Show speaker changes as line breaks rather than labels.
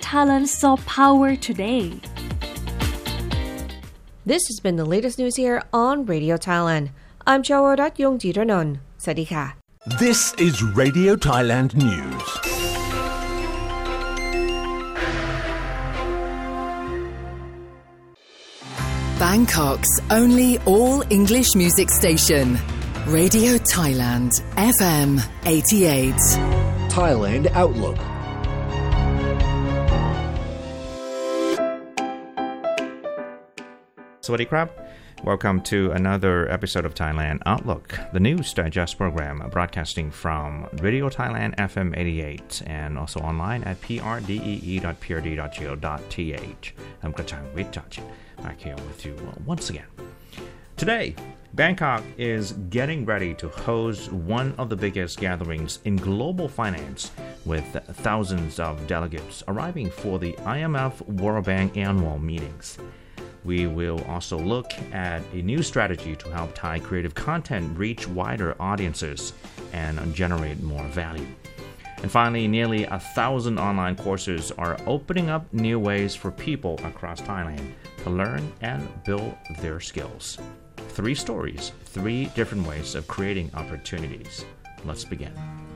talent soft power today.
This has been the latest news here on Radio Thailand. I'm Chawarat Yongjiranun. Sadika.
This is Radio Thailand News.
Bangkok's only all-English music station. Radio Thailand, FM 88.
Thailand Outlook.
Sawadee krab. Welcome to another episode of Thailand Outlook, the news digest program broadcasting from Radio Thailand FM 88 and also online at prdee.prd.go.th. I'm Kachang Witjachin, back here with you once again. Today, Bangkok is getting ready to host one of the biggest gatherings in global finance, with thousands of delegates arriving for the IMF World Bank annual meetings. We will also look at a new strategy to help Thai creative content reach wider audiences and generate more value. And finally, nearly 1,000 online courses are opening up new ways for people across Thailand to learn and build their skills. 3 stories, 3 different ways of creating opportunities. Let's begin.